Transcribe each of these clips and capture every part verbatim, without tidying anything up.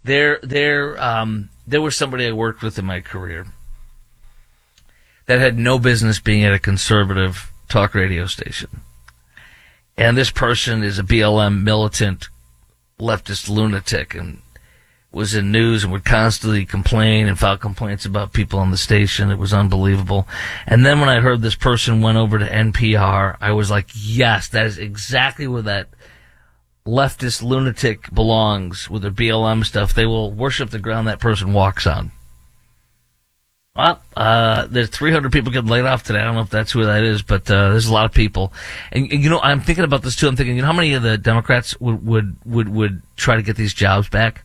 There, there, um, there was somebody I worked with in my career that had no business being at a conservative talk radio station. And this person is a B L M militant leftist lunatic and was in news and would constantly complain and file complaints about people on the station. It was unbelievable. And then when I heard this person went over to N P R, I was like, yes, that is exactly where that leftist lunatic belongs with their B L M stuff. They will worship the ground that person walks on. Well, uh, there's three hundred people getting laid off today. I don't know if that's who that is, but uh, there's a lot of people. And, and, you know, I'm thinking about this, too. I'm thinking, you know, how many of the Democrats would would, would, would try to get these jobs back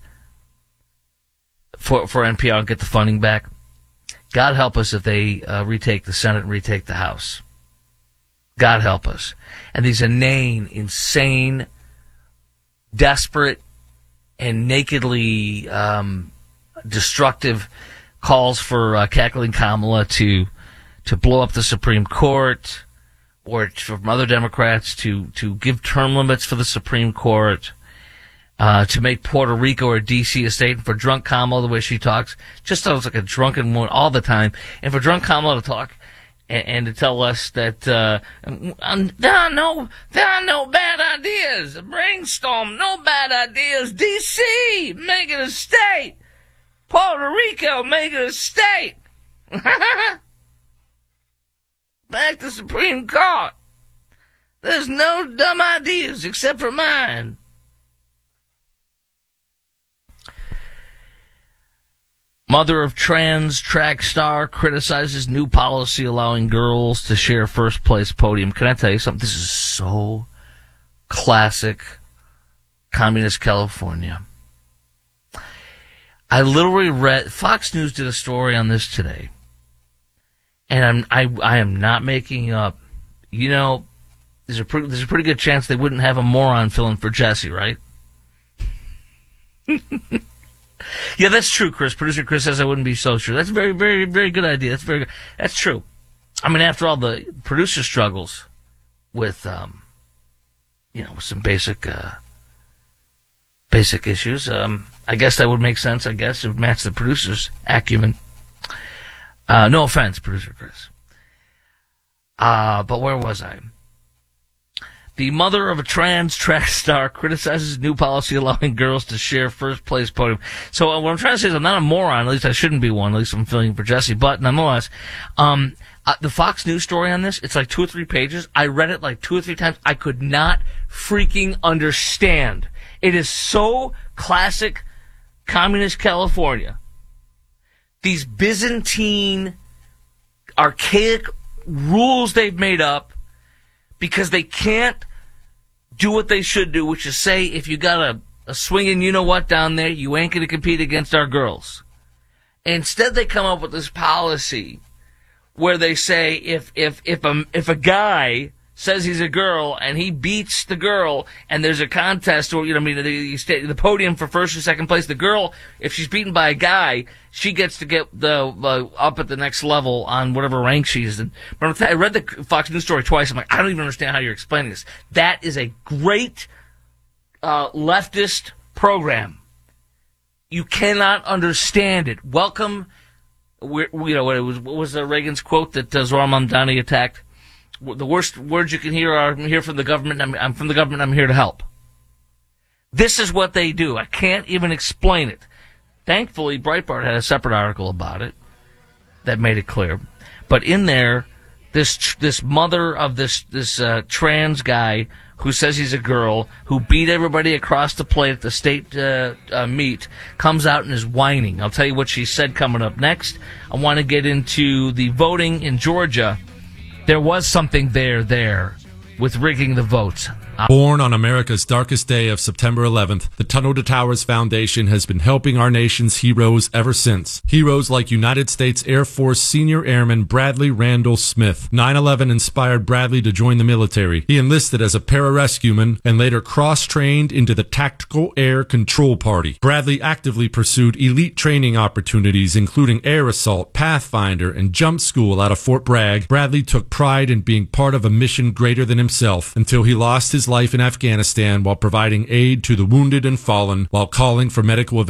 for, for N P R and get the funding back? God help us if they uh, retake the Senate and retake the House. God help us. And these inane, insane, desperate, and nakedly um, destructive calls for uh, Kathleen Kamala to to blow up the Supreme Court, or from other Democrats to to give term limits for the Supreme Court, uh, to make Puerto Rico or D C a state, and for drunk Kamala, the way she talks, just sounds like a drunken woman all the time, and for drunk Kamala to talk and, and to tell us that uh, there are no there are no bad ideas, brainstorm, no bad ideas, D C, make it a state. Puerto Rico, make it a state. Back to Supreme Court. There's no dumb ideas except for mine. Mother of trans track star criticizes new policy allowing girls to share first place podium. Can I tell you something? This is so classic communist California. I literally read, Fox News did a story on this today, and I'm, I, I am not making up. You know, there's a, pretty, there's a pretty good chance they wouldn't have a moron filling for Jesse, right? Yeah, that's true, Chris. Producer Chris says I wouldn't be so sure. That's a very, very, very good idea. That's very good. That's true. I mean, after all, the producer struggles with, um, you know, with some basic, uh, basic issues. Um, I guess that would make sense, I guess. It would match the producer's acumen. Uh, no offense, Producer Chris. Uh, but where was I? The mother of a trans track star criticizes new policy allowing girls to share first place podium. So uh, what I'm trying to say is I'm not a moron. At least I shouldn't be one. At least I'm feeling for Jesse. But nonetheless, um, uh, the Fox News story on this, it's like two or three pages. I read it like two or three times. I could not freaking understand. It is so classic communist California. These Byzantine, archaic rules they've made up because they can't do what they should do, which is say, if you got a, a swinging you-know-what down there, you ain't going to compete against our girls. Instead, they come up with this policy where they say if if if a, if a guy says he's a girl and he beats the girl and there's a contest, or, you know, I mean, the, the, the podium for first or second place, the girl, if she's beaten by a guy, she gets to get the uh, up at the next level on whatever rank she's in. But I read the Fox News story twice. I'm like, I don't even understand how you're explaining this. That is a great uh, leftist program. You cannot understand it. Welcome, you know, what, it was, what was uh, Reagan's quote that uh, Zohar Mamdani attacked? The worst words you can hear are, I'm here from the government, I'm, I'm from the government, I'm here to help. This is what they do. I can't even explain it. Thankfully, Breitbart had a separate article about it that made it clear. But in there, this this mother of this, this uh, trans guy who says he's a girl, who beat everybody across the plate at the state uh, uh, meet, comes out and is whining. I'll tell you what she said coming up next. I want to get into the voting in Georgia. There was something there, there, with rigging the votes. Born on America's darkest day of September eleventh, the Tunnel to Towers Foundation has been helping our nation's heroes ever since. Heroes like United States Air Force Senior Airman Bradley Randall Smith. nine eleven inspired Bradley to join the military. He enlisted as a pararescueman and later cross-trained into the Tactical Air Control Party. Bradley actively pursued elite training opportunities, including air assault, Pathfinder, and jump school out of Fort Bragg. Bradley took pride in being part of a mission greater than himself until he lost his life in Afghanistan while providing aid to the wounded and fallen while calling for medical evacuation.